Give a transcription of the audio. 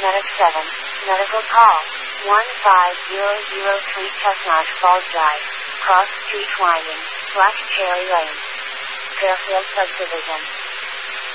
Medic 7, medical call, 15003 Chestnut Falls Drive, Cross Street Winding, Black Cherry Lane, Fairfield Subdivision.